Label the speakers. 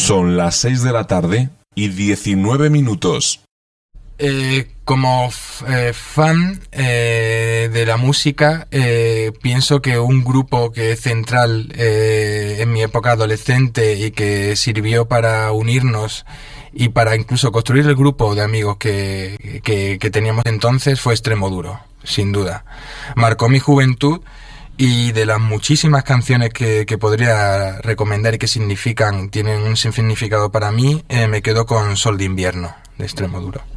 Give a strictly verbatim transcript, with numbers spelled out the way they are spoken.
Speaker 1: Son las seis de la tarde y diecinueve minutos.
Speaker 2: Eh, como f- eh, fan eh, de la música, eh, pienso que un grupo que es central eh, en mi época adolescente y que sirvió para unirnos y para incluso construir el grupo de amigos que, que, que teníamos entonces fue Extremoduro, sin duda. Marcó mi juventud y de las muchísimas canciones que, que podría recomendar y que significan, tienen un significado para mí, eh, me quedo con Sol de Invierno, de Extremoduro.